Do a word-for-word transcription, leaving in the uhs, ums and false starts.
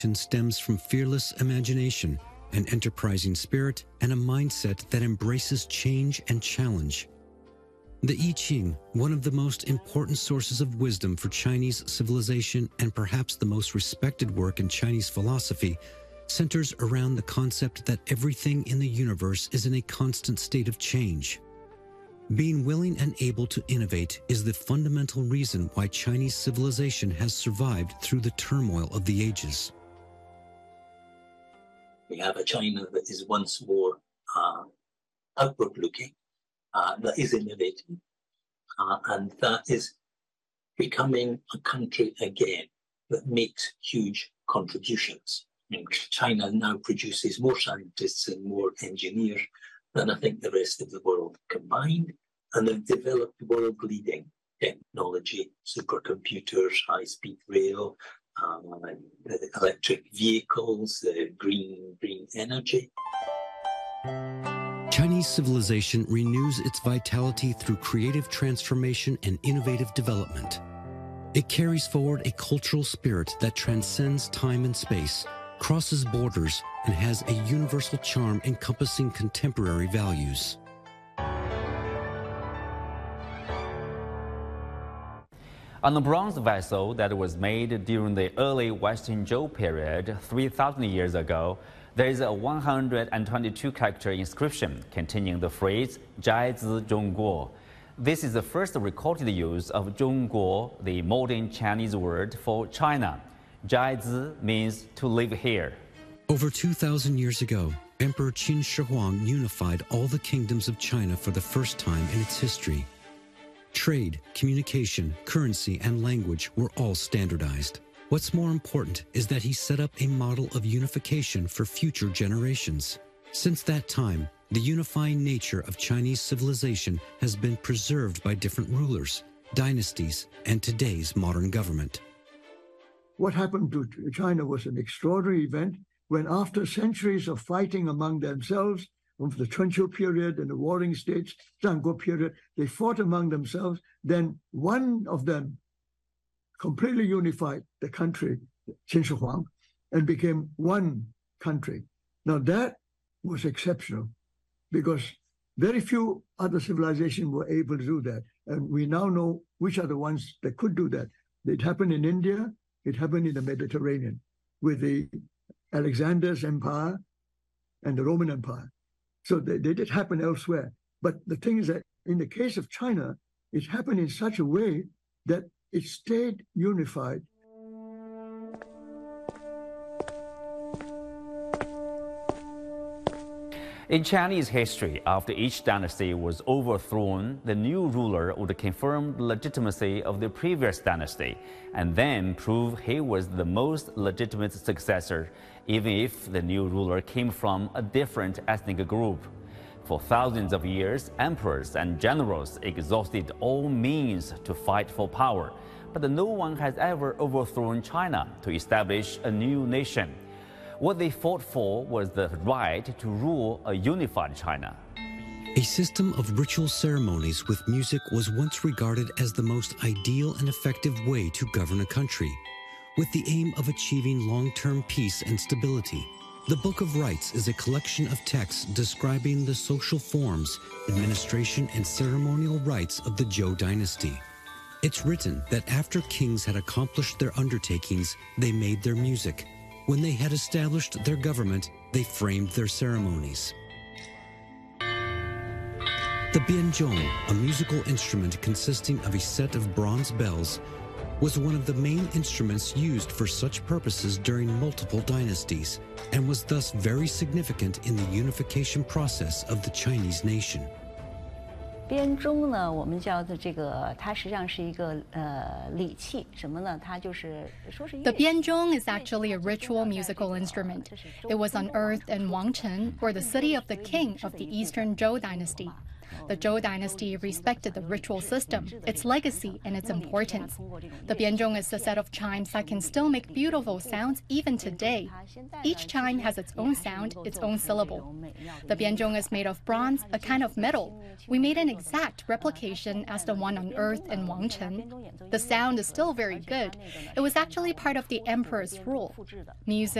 stems from fearless imagination, an enterprising spirit, and a mindset that embraces change and challenge. The I Ching, one of the most important sources of wisdom for Chinese civilization and perhaps the most respected work in Chinese philosophy, centers around the concept that everything in the universe is in a constant state of change. Being willing and able to innovate is the fundamental reason why Chinese civilization has survived through the turmoil of the ages. We have a China that is once more uh, outward-looking, uh, that is innovating, uh, and that is becoming a country again that makes huge contributions. I mean, China now produces more scientists and more engineers than I think the rest of the world combined, and they've developed world-leading technology, supercomputers, high-speed rail, um, electric vehicles, uh, green green energy. Chinese civilization renews its vitality through creative transformation and innovative development. It carries forward a cultural spirit that transcends time and space, crosses borders, and has a universal charm encompassing contemporary values. On a bronze vessel that was made during the early Western Zhou period three thousand years ago, there is a one hundred twenty-two character inscription containing the phrase "Zhai Zi Zhongguo." This is the first recorded use of Zhongguo, the modern Chinese word for China. Zhai Zi means to live here. Over two thousand years ago, Emperor Qin Shi Huang unified all the kingdoms of China for the first time in its history. Trade, communication, currency, and language were all standardized. What's more important is that he set up a model of unification for future generations. Since that time, the unifying nature of Chinese civilization has been preserved by different rulers, dynasties, and today's modern government. What happened to China was an extraordinary event when, after centuries of fighting among themselves, of the Chunqiu period and the warring states, Zhangguo period, they fought among themselves. Then one of them completely unified the country, Qin Shi Huang, and became one country. Now that was exceptional because very few other civilizations were able to do that. And we now know which are the ones that could do that. It happened in India, it happened in the Mediterranean with the Alexander's empire and the Roman Empire. So they, they did happen elsewhere. But the thing is that in the case of China, it happened in such a way that it stayed unified. In Chinese history, after each dynasty was overthrown, the new ruler would confirm the legitimacy of the previous dynasty and then prove he was the most legitimate successor, even if the new ruler came from a different ethnic group. For thousands of years, emperors and generals exhausted all means to fight for power, but no one has ever overthrown China to establish a new nation. What they fought for was the right to rule a unified China. A system of ritual ceremonies with music was once regarded as the most ideal and effective way to govern a country, with the aim of achieving long-term peace and stability. The Book of Rites is a collection of texts describing the social forms, administration, and ceremonial rites of the Zhou dynasty. It's written that after kings had accomplished their undertakings, they made their music. When they had established their government, they framed their ceremonies. The bianzhong, a musical instrument consisting of a set of bronze bells, was one of the main instruments used for such purposes during multiple dynasties, and was thus very significant in the unification process of the Chinese nation. 编钟呢，我们叫的这个，它实际上是一个呃礼器，什么呢？它就是说是。 The bianzhong is actually a ritual musical instrument. It was unearthed in Wangcheng, or the city of the king of the Eastern Zhou dynasty. The Zhou dynasty respected the ritual system, its legacy, and its importance. The bianzhong is a set of chimes that can still make beautiful sounds even today. Each chime has its own sound, its own syllable. The bianzhong is made of bronze, a kind of metal. We made an exact replication as the one unearthed in Wangchen. The sound is still very good. It was actually part of the emperor's rule. Music